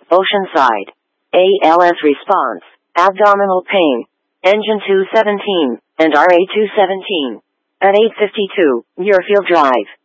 Oceanside. ALS response, abdominal pain, engine 217, and RA 217. At 8:52, Muirfield Drive.